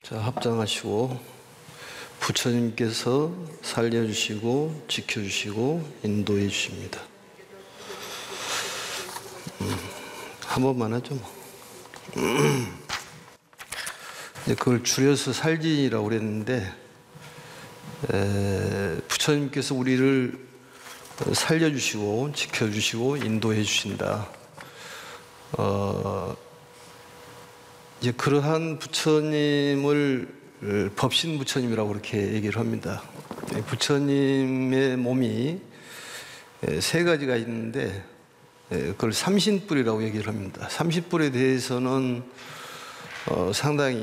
자, 합장하시고 부처님께서 살려주시고 지켜주시고 인도해 주십니다. 한 번만 하죠 뭐. 그걸 줄여서 살진이라고 그랬는데 부처님께서 우리를 살려주시고 지켜주시고 인도해 주신다. 이제 그러한 부처님을 법신 부처님이라고 그렇게 얘기를 합니다. 부처님의 몸이 세 가지가 있는데 그걸 삼신뿔이라고 얘기를 합니다. 삼신뿔에 대해서는 상당히